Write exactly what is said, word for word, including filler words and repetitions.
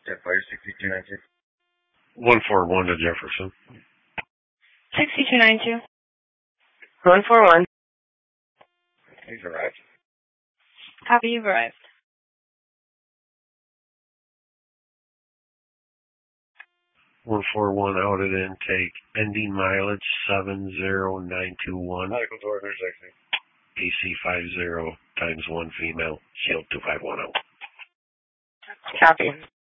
Jetfire sixty-two ninety-two. one four one to Jefferson. sixty-two ninety-two. one four one. He's arrived. Copy, you've arrived. one four one out at intake. Ending mileage seven zero nine two one. Medical door intersection. A C five zero times one female. Shield two five one zero. Copy.